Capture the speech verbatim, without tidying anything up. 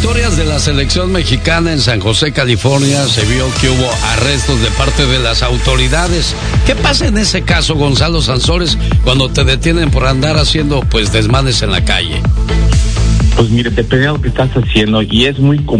victorias de la selección mexicana en San José, California, se vio que hubo arrestos de parte de las autoridades. ¿Qué pasa en ese caso, Gonzalo Sansores, cuando te detienen por andar haciendo pues desmanes en la calle? Pues mire, depende de lo que estás haciendo y es muy común